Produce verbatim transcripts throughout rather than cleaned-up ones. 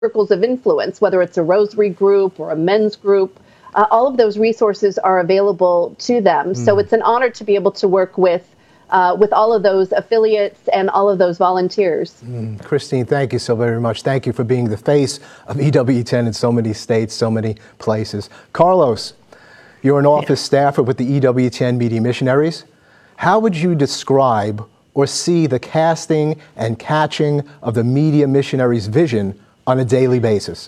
circles of influence, whether it's a rosary group or a men's group. Uh, all of those resources are available to them. Mm. So it's an honor to be able to work with uh, with all of those affiliates and all of those volunteers. Mm. Christine, thank you so very much. Thank you for being the face of E W ten in so many states, so many places. Carlos, you're an office yeah. staffer with the E W ten Media Missionaries. How would you describe or see the casting and catching of the Media Missionaries' vision on a daily basis?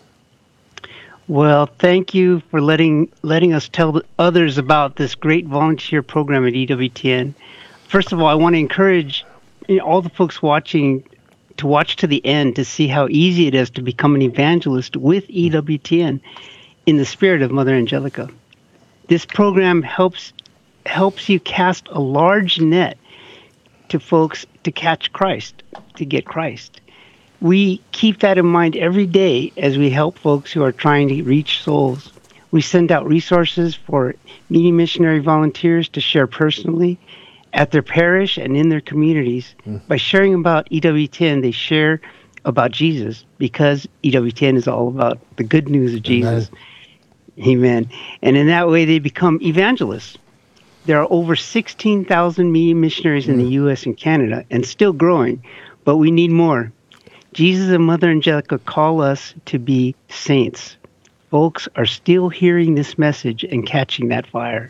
Well, thank you for letting letting us tell others about this great volunteer program at E W T N. First of all, I want to encourage you know, all the folks watching to watch to the end to see how easy it is to become an evangelist with E W T N in the spirit of Mother Angelica. This program helps helps you cast a large net to folks to catch Christ, to get Christ. We keep that in mind every day as we help folks who are trying to reach souls. We send out resources for Media Missionary volunteers to share personally at their parish and in their communities. Mm. By sharing about E W T N, they share about Jesus, because E W T N is all about the good news of Jesus. Amen. Amen. And in that way, they become evangelists. There are over sixteen thousand Media Missionaries mm. in the U S and Canada, and still growing, but we need more. Jesus and Mother Angelica call us to be saints. Folks are still hearing this message and catching that fire.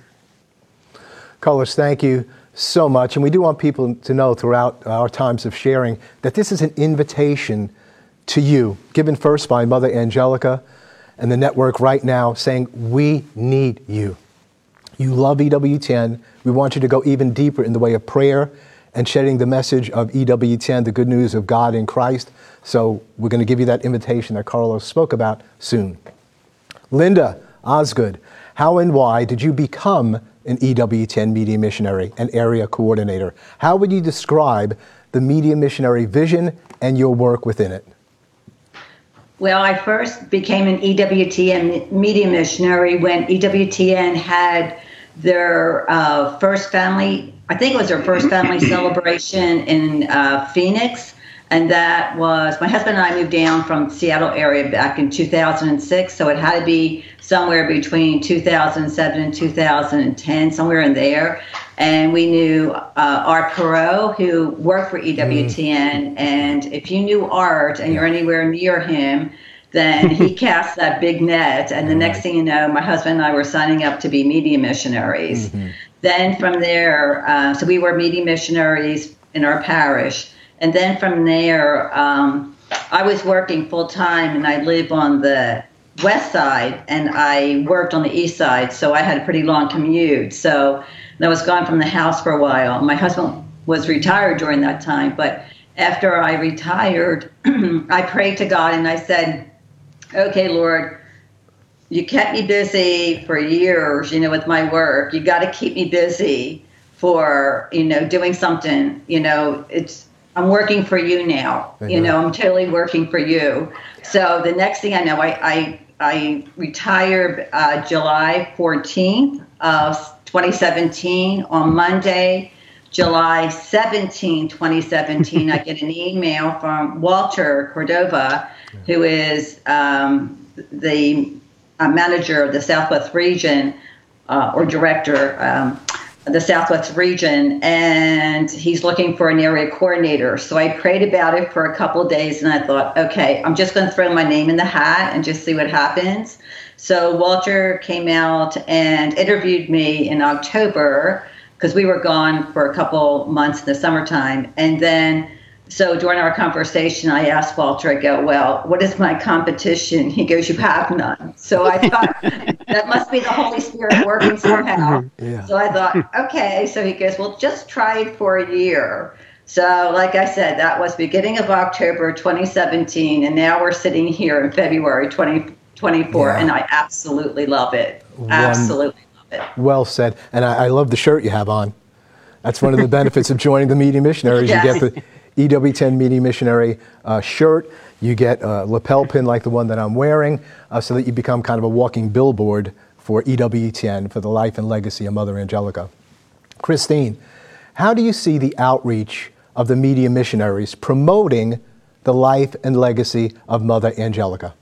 Carlos, thank you so much. And we do want people to know throughout our times of sharing that this is an invitation to you, given first by Mother Angelica and the network right now, saying, we need you. You love E W T N. We want you to go even deeper in the way of prayer and shedding the message of E W T N, the good news of God in Christ. So we're going to give you that invitation that Carlos spoke about soon. Linda Osgood, how and why did you become an E W T N Media Missionary and area coordinator? How would you describe the Media Missionary vision and your work within it? Well, I first became an E W T N Media Missionary when E W T N had their uh, first family, I think it was their first family celebration in uh, Phoenix. And that was, my husband and I moved down from the Seattle area back in two thousand six. So it had to be somewhere between two thousand seven and two thousand ten, somewhere in there. And we knew uh, Art Perot, who worked for E W T N. Mm. And if you knew Art and you're anywhere near him, then he cast that big net. And the next thing you know, my husband and I were signing up to be media missionaries. Mm-hmm. Then from there, uh, so we were media missionaries in our parish. And then from there, um, I was working full time, and I live on the west side, and I worked on the east side. So I had a pretty long commute. So I was gone from the house for a while. My husband was retired during that time. But after I retired, I prayed to God and I said, okay, Lord, you kept me busy for years, you know, with my work. You got to keep me busy for, you know, doing something. You know, it's, I'm working for you now. You know, I'm totally working for you. So the next thing I know, I I, I retired uh, July fourteenth of twenty seventeen. On Monday, July seventeenth, twenty seventeen, I get an email from Walter Cordova, who is um, the uh, manager of the Southwest region, uh, or director um, of the Southwest region, and he's looking for an area coordinator. So I prayed about it for a couple of days, and I thought, okay, I'm just going to throw my name in the hat and just see what happens. So Walter came out and interviewed me in October, because we were gone for a couple months in the summertime. And then, so during our conversation, I asked Walter, I go, well, what is my competition? He goes, you have none. So I thought, that must be the Holy Spirit working somehow. Yeah. So I thought, okay. So he goes, well, just try it for a year. So like I said, that was beginning of October twenty seventeen. And now we're sitting here in February twenty twenty-four. Yeah. And I absolutely love it. One, absolutely love it. Well said. And I, I love the shirt you have on. That's one of the benefits of joining the Media Missionaries. Yes. You get the E W ten Media Missionary uh, shirt. You get a lapel pin like the one that I'm wearing, uh, so that you become kind of a walking billboard for E W T N, for the life and legacy of Mother Angelica. Christine, how do you see the outreach of the Media Missionaries promoting the life and legacy of Mother Angelica.